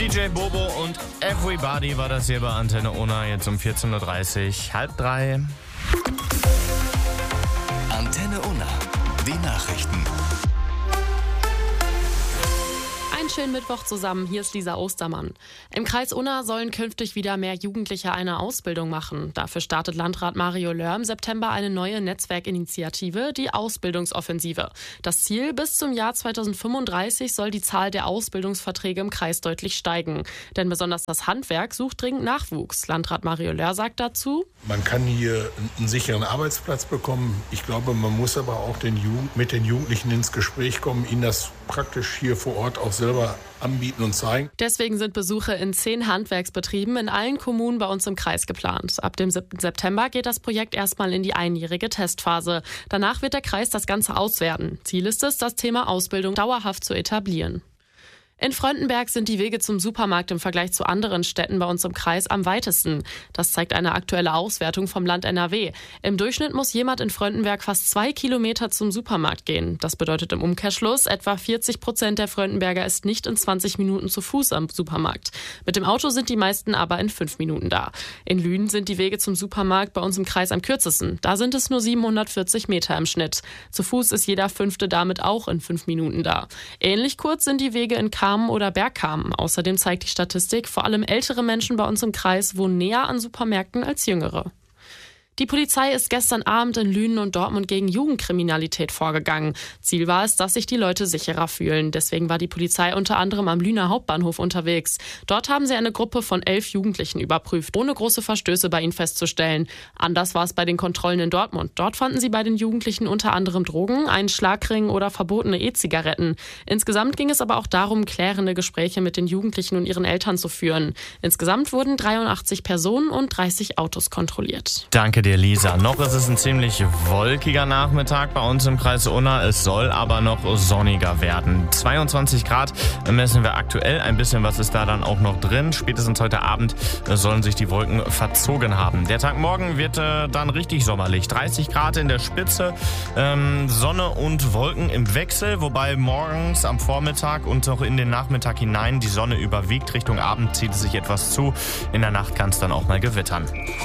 DJ Bobo und Everybody war das hier bei Antenne Unna, jetzt um 14.30 Uhr, 14:30. Antenne Unna, die Nachrichten. Einen schönen Mittwoch zusammen, hier ist Lisa Ostermann. Im Kreis Unna sollen künftig wieder mehr Jugendliche eine Ausbildung machen. Dafür startet Landrat Mario Löhr im September eine neue Netzwerkinitiative, die Ausbildungsoffensive. Das Ziel, bis zum Jahr 2035 soll die Zahl der Ausbildungsverträge im Kreis deutlich steigen. Denn besonders das Handwerk sucht dringend Nachwuchs. Landrat Mario Löhr sagt dazu: Man kann hier einen sicheren Arbeitsplatz bekommen. Ich glaube, man muss aber auch mit den Jugendlichen ins Gespräch kommen, ihnen das praktisch hier vor Ort auch selber anbieten und zeigen. Deswegen sind Besuche in 10 Handwerksbetrieben in allen Kommunen bei uns im Kreis geplant. Ab dem 7. September geht das Projekt erstmal in die einjährige Testphase. Danach wird der Kreis das Ganze auswerten. Ziel ist es, das Thema Ausbildung dauerhaft zu etablieren. In Fröndenberg sind die Wege zum Supermarkt im Vergleich zu anderen Städten bei uns im Kreis am weitesten. Das zeigt eine aktuelle Auswertung vom Land NRW. Im Durchschnitt muss jemand in Fröndenberg fast 2 Kilometer zum Supermarkt gehen. Das bedeutet im Umkehrschluss, etwa 40% der Fröndenberger ist nicht in 20 Minuten zu Fuß am Supermarkt. Mit dem Auto sind die meisten aber in 5 Minuten da. In Lünen sind die Wege zum Supermarkt bei uns im Kreis am kürzesten. Da sind es nur 740 Meter im Schnitt. Zu Fuß ist jeder Fünfte damit auch in 5 Minuten da. Ähnlich kurz sind die Wege in Kamen oder Bergkamen. Außerdem zeigt die Statistik, vor allem ältere Menschen bei uns im Kreis wohnen näher an Supermärkten als jüngere. Die Polizei ist gestern Abend in Lünen und Dortmund gegen Jugendkriminalität vorgegangen. Ziel war es, dass sich die Leute sicherer fühlen. Deswegen war die Polizei unter anderem am Lüner Hauptbahnhof unterwegs. Dort haben sie eine Gruppe von 11 Jugendlichen überprüft, ohne große Verstöße bei ihnen festzustellen. Anders war es bei den Kontrollen in Dortmund. Dort fanden sie bei den Jugendlichen unter anderem Drogen, einen Schlagring oder verbotene E-Zigaretten. Insgesamt ging es aber auch darum, klärende Gespräche mit den Jugendlichen und ihren Eltern zu führen. Insgesamt wurden 83 Personen und 30 Autos kontrolliert. Danke dir, Lisa. Noch ist es ein ziemlich wolkiger Nachmittag bei uns im Kreis Unna. Es soll aber noch sonniger werden. 22 Grad messen wir aktuell. Ein bisschen was ist da dann auch noch drin. Spätestens heute Abend sollen sich die Wolken verzogen haben. Der Tag morgen wird dann richtig sommerlich. 30 Grad in der Spitze, Sonne und Wolken im Wechsel. Wobei morgens am Vormittag und auch in den Nachmittag hinein die Sonne überwiegt. Richtung Abend zieht es sich etwas zu. In der Nacht kann es dann auch mal gewittern.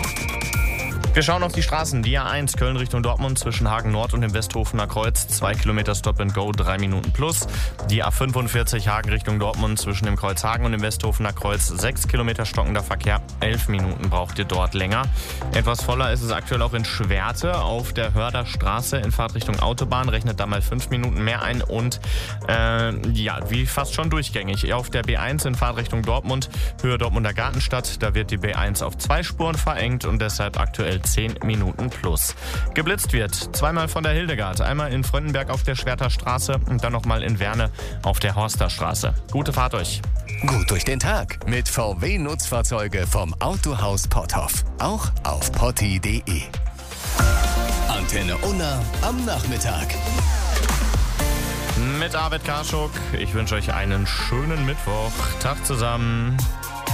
Wir schauen auf die Straßen. Die A1 Köln Richtung Dortmund zwischen Hagen Nord und dem Westhofener Kreuz. 2 Kilometer Stop and Go, 3 Minuten plus. Die A45 Hagen Richtung Dortmund zwischen dem Kreuz Hagen und dem Westhofener Kreuz. 6 Kilometer stockender Verkehr. 11 Minuten braucht ihr dort länger. Etwas voller ist es aktuell auch in Schwerte auf der Hörderstraße in Fahrtrichtung Autobahn. Rechnet da mal 5 Minuten mehr ein und wie fast schon durchgängig. Auf der B1 in Fahrtrichtung Dortmund, Höhe Dortmunder Gartenstadt. Da wird die B1 auf 2 Spuren verengt und deshalb aktuell 10 Minuten plus. Geblitzt wird zweimal von der Hildegard, einmal in Fröndenberg auf der Schwerter Straße und dann nochmal in Werne auf der Horster Straße. Gute Fahrt euch. Gut durch den Tag mit VW-Nutzfahrzeuge vom Autohaus Potthoff. Auch auf potti.de. Antenne Unna am Nachmittag. Mit Arvid Karschuk. Ich wünsche euch einen schönen Mittwoch. Tag zusammen.